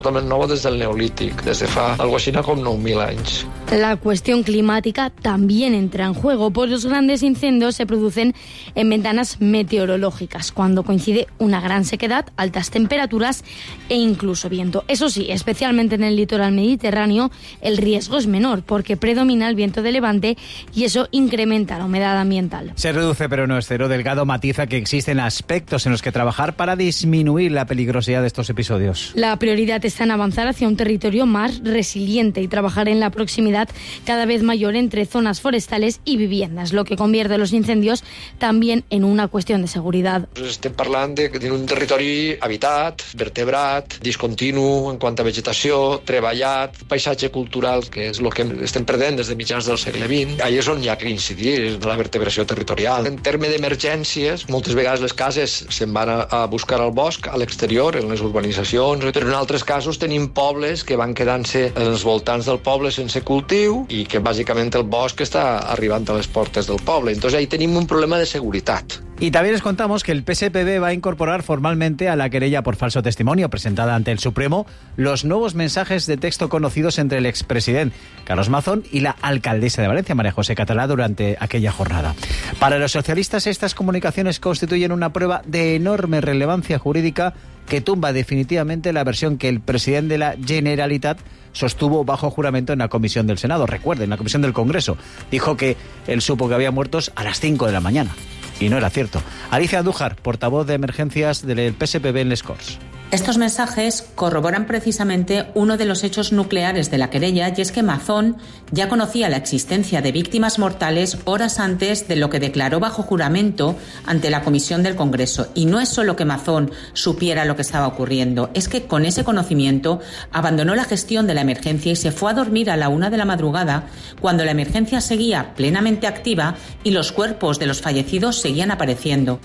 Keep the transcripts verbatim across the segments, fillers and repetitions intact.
Totalment nova des del Neolític, des de fa algo així com nou mil anys. La cuestión climática también entra en juego, pues los grandes incendios se producen en ventanas meteorológicas, cuando coincide una gran sequedad, altas temperaturas e incluso viento. Eso sí, especialmente en el litoral mediterráneo, el riesgo es menor, porque predomina el viento de levante y eso incrementa la humedad ambiental. Se reduce, pero no es cero. Delgado matiza que existen aspectos en los que trabajar para disminuir la peligrosidad de estos episodios. La prioridad es en avanzar hacia un territorio más resiliente y trabajar en la proximidad cada vez mayor entre zonas forestales y viviendas, lo que convierte los incendios también en una cuestión de seguridad. Estem parlant de, de un territori habitat, vertebrat, discontinu en quant a vegetació, treballat, paisatge cultural, que és el que estem perdent des de mitjans del segle vint. Allà és on hi ha que incidir, en la vertebració territorial. En terme d'emergències, moltes vegades les cases se'n van a, a buscar al bosc, a l'exterior, en les urbanitzacions, però en altres casos tenim pobles que van quedant-se en els voltants del poble sense cultiu i que bàsicament el bosc està arribant a les portes del poble. Entonces ahí tenim un problema de seguretat. Y también les contamos que el P S P B va a incorporar formalmente a la querella por falso testimonio presentada ante el Supremo los nuevos mensajes de texto conocidos entre el expresidente Carlos Mazón y la alcaldesa de Valencia, María José Catalá, durante aquella jornada. Para los socialistas, estas comunicaciones constituyen una prueba de enorme relevancia jurídica que tumba definitivamente la versión que el presidente de la Generalitat sostuvo bajo juramento en la comisión del Senado. Recuerden, en la comisión del Congreso. Dijo que él supo que había muertos a las cinco de la mañana. Y no era cierto. Alicia Andújar, portavoz de emergencias del P S P B en Les Corts. Estos mensajes corroboran precisamente uno de los hechos nucleares de la querella, y es que Mazón ya conocía la existencia de víctimas mortales horas antes de lo que declaró bajo juramento ante la Comisión del Congreso. Y no es solo que Mazón supiera lo que estaba ocurriendo, es que con ese conocimiento abandonó la gestión de la emergencia y se fue a dormir a la una de la madrugada, cuando la emergencia seguía plenamente activa y los cuerpos de los fallecidos seguían apareciendo.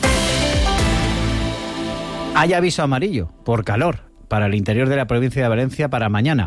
Hay aviso amarillo por calor para el interior de la provincia de Valencia para mañana.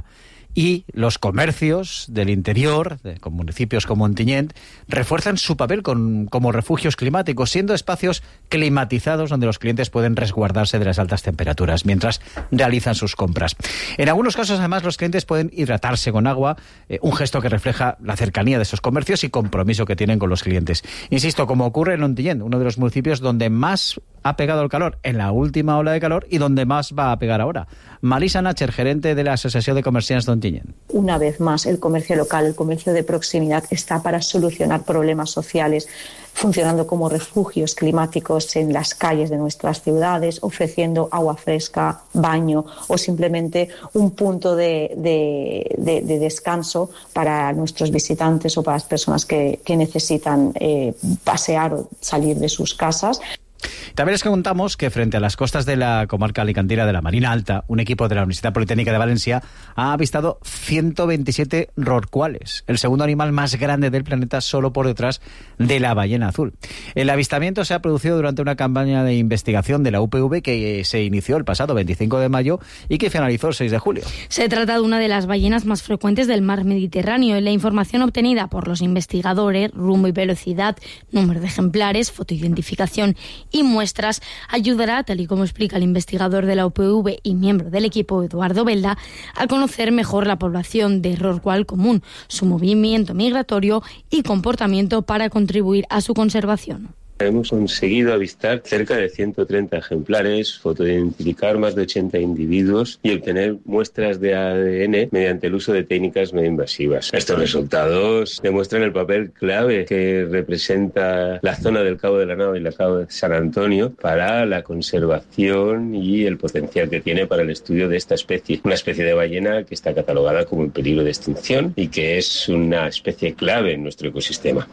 Y los comercios del interior, de, con municipios como Ontinyent, refuerzan su papel con, como refugios climáticos, siendo espacios climatizados donde los clientes pueden resguardarse de las altas temperaturas mientras realizan sus compras. En algunos casos, además, los clientes pueden hidratarse con agua, eh, un gesto que refleja la cercanía de esos comercios y compromiso que tienen con los clientes. Insisto, como ocurre en Ontinyent, uno de los municipios donde más ha pegado el calor en la última ola de calor y donde más va a pegar ahora. Marisa Nacher, gerente de la Asociación de Comerciantes de Ontinyent. Una vez más, el comercio local, el comercio de proximidad está para solucionar problemas sociales, funcionando como refugios climáticos en las calles de nuestras ciudades, ofreciendo agua fresca, baño o simplemente un punto de, de, de, de descanso para nuestros visitantes o para las personas que, que necesitan eh, pasear o salir de sus casas. También les contamos que frente a las costas de la comarca alicantina de la Marina Alta, un equipo de la Universidad Politécnica de Valencia ha avistado ciento veintisiete rorcuales, el segundo animal más grande del planeta, solo por detrás de la ballena azul. El avistamiento se ha producido durante una campaña de investigación de la U P V que se inició el pasado veinticinco de mayo y que finalizó el seis de julio. Se trata de una de las ballenas más frecuentes del mar Mediterráneo y la información obtenida por los investigadores, rumbo y velocidad, número de ejemplares, fotoidentificación y muestras, ayudará, tal y como explica el investigador de la U P V y miembro del equipo Eduardo Belda, a conocer mejor la población de rorcual común, su movimiento migratorio y comportamiento para contribuir a su conservación. Hemos conseguido avistar cerca de ciento treinta ejemplares, fotoidentificar más de ochenta individuos y obtener muestras de A D N mediante el uso de técnicas no invasivas. Estos resultados demuestran el papel clave que representa la zona del Cabo de la Nava y la Cabo de San Antonio para la conservación y el potencial que tiene para el estudio de esta especie. Una especie de ballena que está catalogada como en peligro de extinción y que es una especie clave en nuestro ecosistema.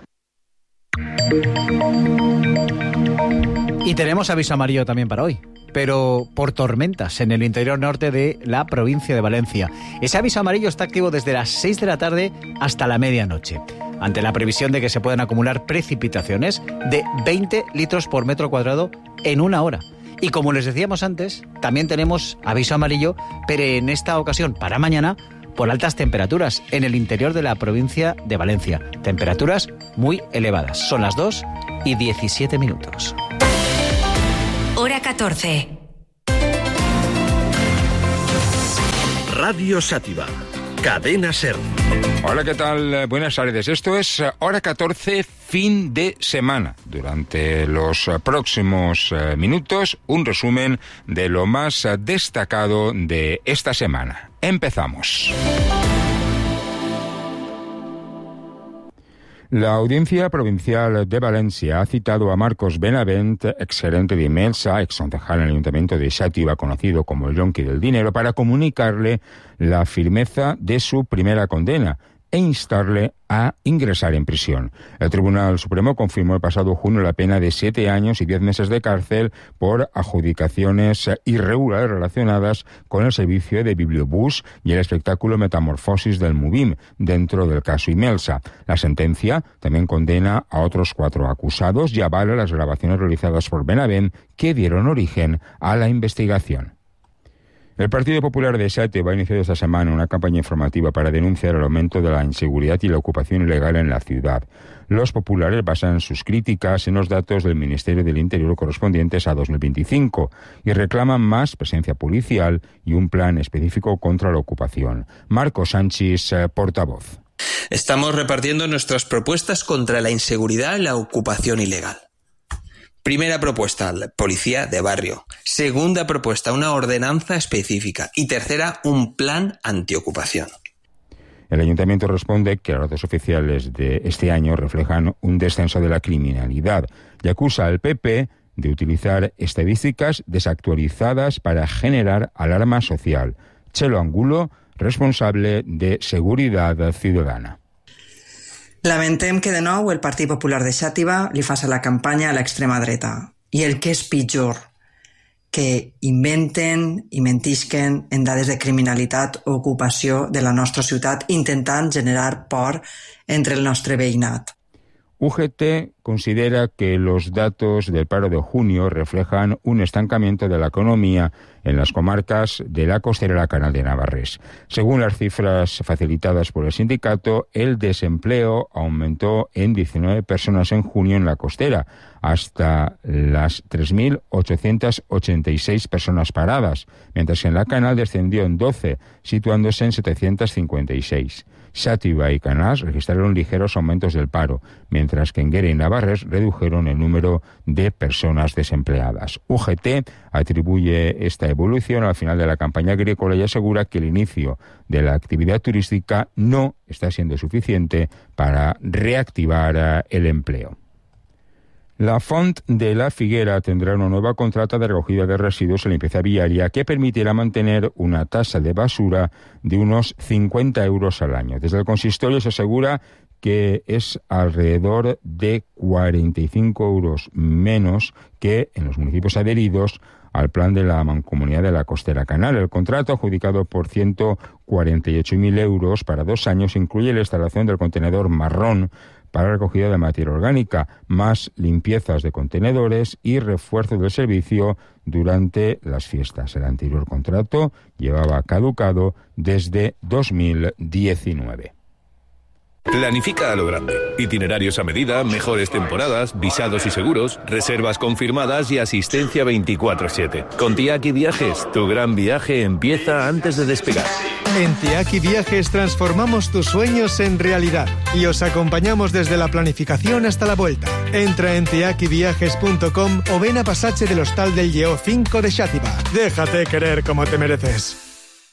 Y tenemos aviso amarillo también para hoy, pero por tormentas en el interior norte de la provincia de Valencia. Ese aviso amarillo está activo desde las seis de la tarde hasta la medianoche, ante la previsión de que se puedan acumular precipitaciones de veinte litros por metro cuadrado en una hora. Y como les decíamos antes, también tenemos aviso amarillo, pero en esta ocasión para mañana, por altas temperaturas en el interior de la provincia de Valencia. Temperaturas muy elevadas. Son las dos y diecisiete minutos. Hora catorce. Radio Sátiva, Cadena SER. Hola, ¿qué tal? Buenas tardes. Esto es Hora catorce, fin de semana. Durante los próximos minutos, un resumen de lo más destacado de esta semana. Empezamos. La Audiencia Provincial de Valencia ha citado a Marcos Benavent, exgerente de Imelsa, exconcejal en el Ayuntamiento de Xàtiva, conocido como el Yonki del Dinero, para comunicarle la firmeza de su primera condena e instarle a ingresar en prisión. El Tribunal Supremo confirmó el pasado junio la pena de siete años y diez meses de cárcel por adjudicaciones irregulares relacionadas con el servicio de bibliobús y el espectáculo Metamorfosis del Mubim, dentro del caso Imelsa. La sentencia también condena a otros cuatro acusados y avala las grabaciones realizadas por Benavent que dieron origen a la investigación. El Partido Popular de Xàtiva ha iniciado esta semana una campaña informativa para denunciar el aumento de la inseguridad y la ocupación ilegal en la ciudad. Los populares basan sus críticas en los datos del Ministerio del Interior correspondientes a dos mil veinticinco y reclaman más presencia policial y un plan específico contra la ocupación. Marco Sánchez, eh, portavoz. Estamos repartiendo nuestras propuestas contra la inseguridad y la ocupación ilegal. Primera propuesta, la policía de barrio. Segunda propuesta, una ordenanza específica. Y tercera, un plan antiocupación. El Ayuntamiento responde que los datos oficiales de este año reflejan un descenso de la criminalidad y acusa al P P de utilizar estadísticas desactualizadas para generar alarma social. Chelo Angulo, responsable de Seguridad Ciudadana. Lamentem que de nou el Partit Popular de Xàtiva li faça la campanya a l'extrema dreta. I el que és pitjor, que inventen i mentisquen en dades de criminalitat o ocupació de la nostra ciutat intentant generar por entre el nostre veïnat. U G T considera que los datos del paro de junio reflejan un estancamiento de la economía en las comarcas de la Costera Canal de Navarrés. Según las cifras facilitadas por el sindicato, el desempleo aumentó en diecinueve personas en junio en la Costera, hasta las tres mil ochocientas ochenta y seis personas paradas, mientras que en la Canal descendió en doce, situándose en setecientas cincuenta y seis. Xàtiva y Canals registraron ligeros aumentos del paro, mientras que Enguera y Navarrés redujeron el número de personas desempleadas. U G T atribuye esta evolución al final de la campaña agrícola y asegura que el inicio de la actividad turística no está siendo suficiente para reactivar el empleo. La Font de la Figuera tendrá una nueva contrata de recogida de residuos en limpieza viaria que permitirá mantener una tasa de basura de unos cincuenta euros al año. Desde el consistorio se asegura que es alrededor de cuarenta y cinco euros menos que en los municipios adheridos al plan de la Mancomunidad de la Costera Canal. El contrato, adjudicado por ciento cuarenta y ocho mil euros para dos años, incluye la instalación del contenedor marrón para recogida de materia orgánica, más limpiezas de contenedores y refuerzo del servicio durante las fiestas. El anterior contrato llevaba caducado desde dos mil diecinueve. Planifica a lo grande. Itinerarios a medida, mejores temporadas, visados y seguros, reservas confirmadas y asistencia veinticuatro siete. Con Tiaki Viajes, tu gran viaje empieza antes de despegar. En Tiaki Viajes transformamos tus sueños en realidad y os acompañamos desde la planificación hasta la vuelta. Entra en tiaki viajes punto com o ven a Pasaje del Hostal del Lleó cinco de Xàtiva. Déjate querer como te mereces.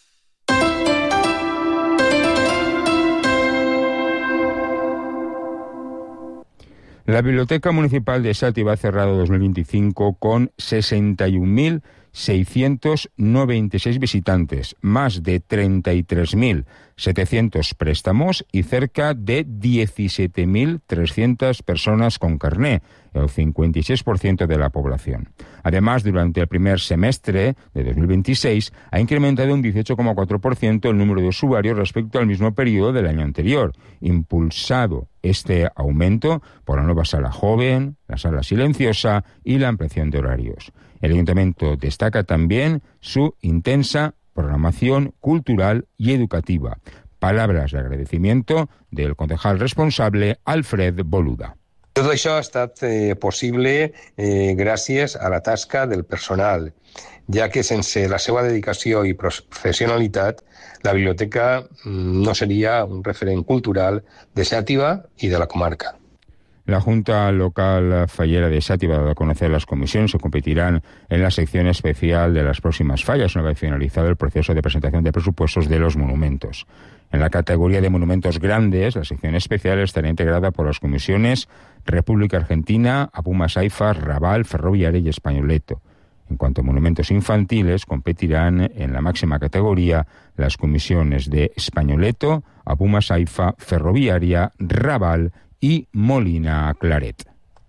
La Biblioteca Municipal de Xàtiva ha cerrado dos mil veinticinco con sesenta y un mil seiscientos noventa y seis visitantes, más de treinta y tres mil setecientos préstamos y cerca de diecisiete mil trescientas personas con carné, el cincuenta y seis por ciento de la población. Además, durante el primer semestre de dos mil veintiséis ha incrementado un dieciocho coma cuatro por ciento el número de usuarios respecto al mismo periodo del año anterior, impulsado este aumento por la nueva sala joven, la sala silenciosa y la ampliación de horarios. El Ayuntamiento destaca también su intensa programación cultural y educativa. Palabras de agradecimiento del concejal responsable Alfred Boluda. Tot això ha estat eh, possible eh, gràcies a la tasca del personal, ja que sense la seva dedicació i professionalitat la biblioteca no seria un referent cultural de Xàtiva y de la comarca. La Junta Local Fallera de Xàtiva ha dado a conocer las comisiones que competirán en la sección especial de las próximas fallas, una vez finalizado el proceso de presentación de presupuestos de los monumentos. En la categoría de monumentos grandes, la sección especial estará integrada por las comisiones República Argentina, Apuma Saifa, Raval, Ferroviaria y Españoleto. En cuanto a monumentos infantiles, competirán en la máxima categoría las comisiones de Españoleto, Apuma Saifa, Ferroviaria, Raval y Molina Claret.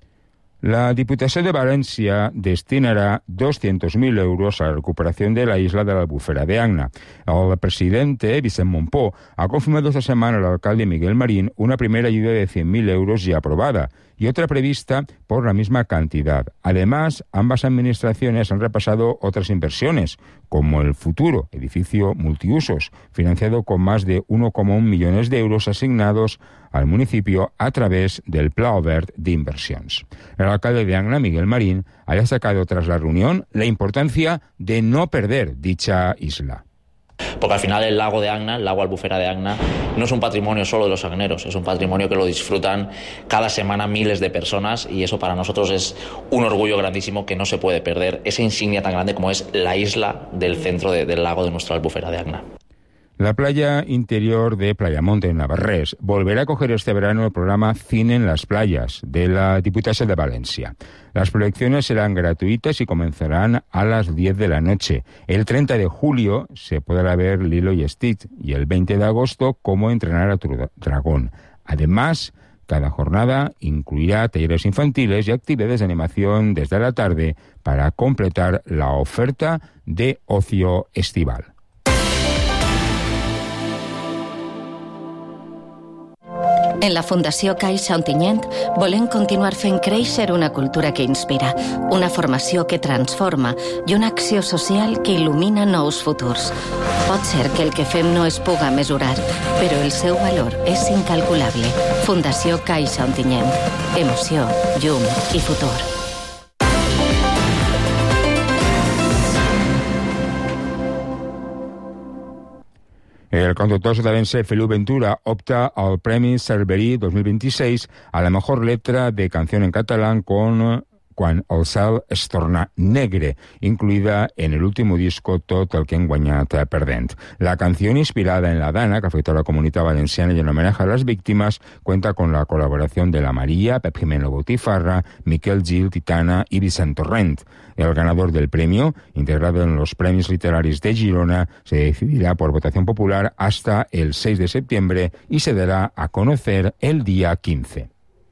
La Diputació de València destinará doscientos mil euros a la recuperación de la isla de la Albufera de Agna. El presidente, Vicent Mompó, ha confirmado esta semana al alcalde Miguel Marín una primera ayuda de cien mil euros ya aprobada y otra prevista por la misma cantidad. Además, ambas administraciones han repasado otras inversiones, como el Futuro, edificio multiusos, financiado con más de uno coma uno millones de euros asignados al municipio a través del Pla Obert d'Inversions. El alcalde de Agna, Miguel Marín, ha destacado tras la reunión la importancia de no perder dicha isla. Porque al final el lago de Agna, el lago Albufera de Agna, no es un patrimonio solo de los agneros, es un patrimonio que lo disfrutan cada semana miles de personas y eso para nosotros es un orgullo grandísimo que no se puede perder, esa insignia tan grande como es la isla del centro de, del lago de nuestra Albufera de Agna. La playa interior de Playamonte, en Navarrés, volverá a coger este verano el programa Cine en las Playas de la Diputación de Valencia. Las proyecciones serán gratuitas y comenzarán a las diez de la noche. El treinta de julio se podrá ver Lilo y Stitch y el veinte de agosto Cómo entrenar a tu dragón. Además, cada jornada incluirá talleres infantiles y actividades de animación desde la tarde para completar la oferta de ocio estival. En la Fundació Caixa Ontinyent volem continuar fent créixer una cultura que inspira, una formació que transforma i una acció social que il·lumina nous futurs. Pot ser que el que fem no es puga mesurar, però el seu valor és incalculable. Fundació Caixa Ontinyent. Emoció, llum i futur. El conductor sotavense Feliu Ventura opta al Premi Cerverí dos mil veintiséis a la mejor letra de canción en catalán con Quan el cel es torna negre, incluida en el último disco Tot el que hem guanyat perdent. La canción, inspirada en la Dana, que afectó a la comunidad valenciana y en homenaje a las víctimas, cuenta con la colaboración de La María, Pep Jimeno Botifarra, Miquel Gil, Titana y Vicent Torrent. El ganador del premio, integrado en los Premios Literaris de Girona, se decidirá por votación popular hasta el seis de septiembre y se dará a conocer el día quince.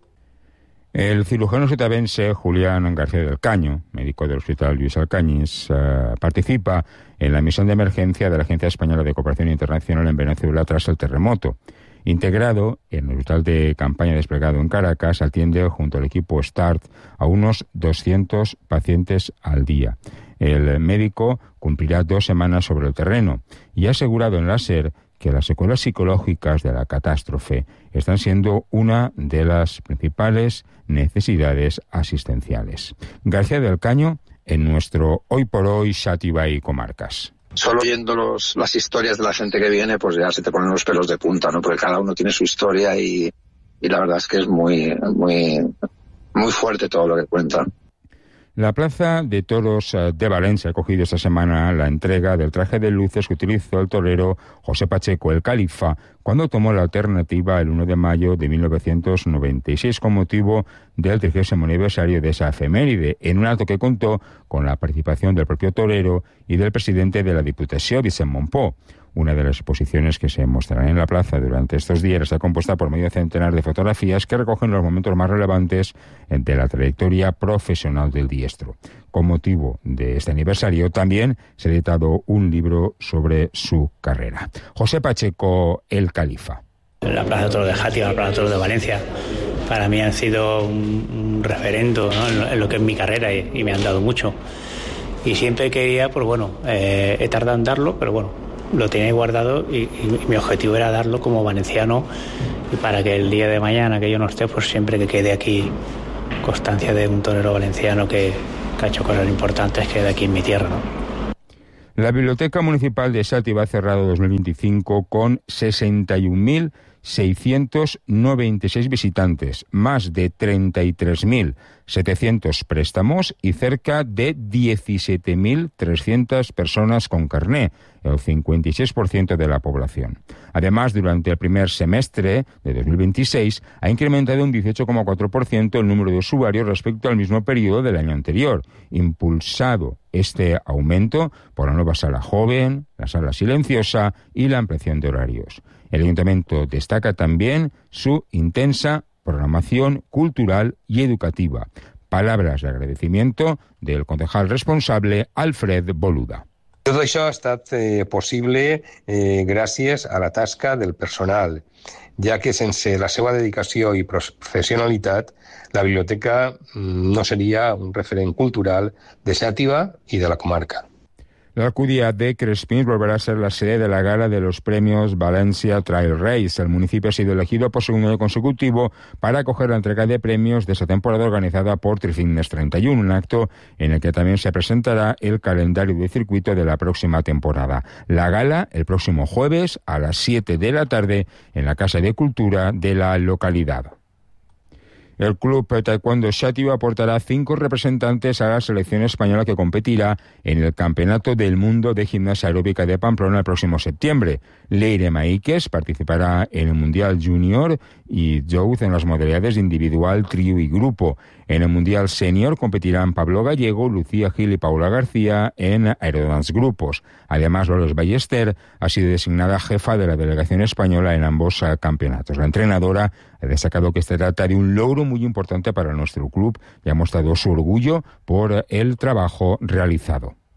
El cirujano sotavense Julián García del Caño, médico del Hospital Lluís Alcañiz, uh, participa en la misión de emergencia de la Agencia Española de Cooperación Internacional en Venezuela tras el terremoto. Integrado en el hospital de campaña desplegado en Caracas, atiende junto al equipo START a unos doscientos pacientes al día. El médico cumplirá dos semanas sobre el terreno y ha asegurado en la SER que las secuelas psicológicas de la catástrofe están siendo una de las principales necesidades asistenciales. García del Caño, en nuestro Hoy por Hoy Xàtiva y Comarcas. Solo oyendo los, las historias de la gente que viene, pues ya se te ponen los pelos de punta, ¿no? Porque cada uno tiene su historia y, y la verdad es que es muy, muy, muy fuerte todo lo que cuentan. La Plaza de Toros de Valencia ha acogido esta semana la entrega del traje de luces que utilizó el torero José Pacheco, el Califa, cuando tomó la alternativa el uno de mayo de mil novecientos noventa y seis con motivo del trigésimo aniversario de esa efeméride, en un acto que contó con la participación del propio torero y del presidente de la Diputació, Vicent Mompó. Una de las exposiciones que se mostrarán en la plaza durante estos días está compuesta por medio centenar de fotografías que recogen los momentos más relevantes de la trayectoria profesional del diestro. Con motivo de este aniversario también se ha editado un libro sobre su carrera. José Pacheco, el Califa. La Plaza de Toros de Xàtiva, la Plaza de Toros de Valencia, para mí han sido un, un referendo, ¿no? en, en lo que es mi carrera y, y me han dado mucho. Y siempre quería, pues bueno, eh, he tardado en darlo, pero bueno, lo tenía guardado y, y mi objetivo era darlo como valenciano y para que el día de mañana que yo no esté, pues siempre que quede aquí constancia de un torero valenciano que, que ha hecho cosas importantes, quede aquí en mi tierra, ¿no? La Biblioteca Municipal de Xàtiva ha cerrado dos mil veinticinco con sesenta y un mil seiscientos noventa y seis visitantes, más de treinta y tres mil setecientos préstamos y cerca de diecisiete mil trescientas personas con carné, el cincuenta y seis por ciento de la población. Además, durante el primer semestre de dos mil veintiséis ha incrementado un dieciocho coma cuatro por ciento el número de usuarios respecto al mismo periodo del año anterior, impulsado este aumento por la nueva sala joven, la sala silenciosa y la ampliación de horarios. El Ayuntamiento destaca también su intensa programación cultural y educativa. Palabras de agradecimiento del concejal responsable Alfred Boluda. Tot això ha estat eh, possible eh, gràcies a la tasca del personal, ja que sense la seva dedicació i professionalitat la biblioteca no seria un referent cultural de Xàtiva i de la comarca. La Alcudia de Crespins volverá a ser la sede de la gala de los premios Valencia Trail Race. El municipio ha sido elegido por segundo año consecutivo para acoger la entrega de premios de esta temporada organizada por Trifitness treinta y uno, un acto en el que también se presentará el calendario de circuito de la próxima temporada. La gala el próximo jueves a las siete de la tarde en la Casa de Cultura de la localidad. El Club Taekwondo Xàtiva aportará cinco representantes a la selección española que competirá en el Campeonato del Mundo de Gimnasia Aeróbica de Pamplona el próximo septiembre. Leire Maíquez participará en el Mundial Junior y Youth en las modalidades individual, trío y grupo. En el Mundial Senior competirán Pablo Gallego, Lucía Gil y Paula García en aerodance grupos. Además, Lourdes Ballester ha sido designada jefa de la delegación española en ambos campeonatos. La entrenadora ha destacado que se trata de un logro muy importante para nuestro club y ha mostrado su orgullo por el trabajo realizado.